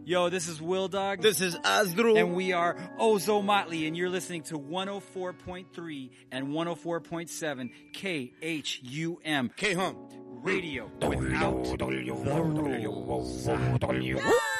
Yo, this is Will Dog. This is Azdru. And we are Ozo Motley, and you're listening to 104.3 and 104.7 KHUM. K-Hum. Radio without the rules.